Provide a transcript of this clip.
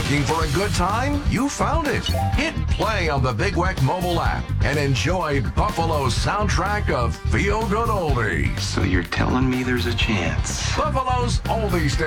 Looking for a good time? You found it. Hit play on the Big Weck mobile app and enjoy Buffalo's soundtrack of feel-good oldies. So you're telling me there's a chance? Buffalo's Oldies Station.